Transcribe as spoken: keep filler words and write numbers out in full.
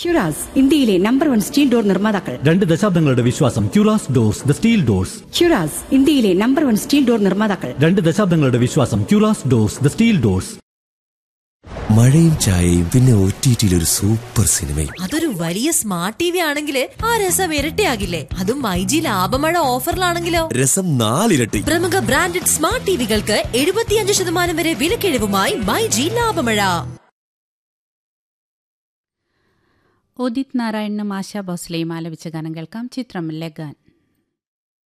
ക്യുറാസ് ഇന്ത്യയിലെ number one steel door നിർമ്മാതാക്കൾ. രണ്ട് ദശാബ്ദങ്ങളുടെ വിശ്വാസം. ക്യുറാസ് ഡോർസ്, ദ സ്റ്റീൽ ഡോർസ്. ക്യുറാസ് ഇന്ത്യയിലെ നമ്പർ വൺ സ്റ്റീൽ ഡോർ നിർമ്മാതാക്കൾ. രണ്ട് ദശാബ്ദങ്ങളുടെ വിശ്വാസം. ക്യുറാസ് ഡോർസ്, ദ സ്റ്റീൽ ഡോർസ്. മഴയും ചായയും പിന്നെ ഒ ടി ടിയിൽ ഒരു സൂപ്പർ സിനിമയും. അതൊരു വലിയ സ്മാർട്ട് ടി വി ആണെങ്കിൽ ആ രസം ഇരട്ടിയാകില്ലേ? അതും മൈജി ലാഭമഴ ഓഫറിലാണെങ്കിലോ രസം നാലിരട്ടി. പ്രമുഖ ബ്രാൻഡഡ് സ്മാർട്ട് ടിവികൾക്ക് എഴുപത്തിയഞ്ച് ശതമാനം വരെ വിലക്കിഴിവുമായി മൈജി ലാഭമഴ. ഉദിത് നാരായണനും ആശാ ഭോസ്ലെയും ആലപിച്ച ഗാനം കേൾക്കാം. ചിത്രം ലഗാൻ.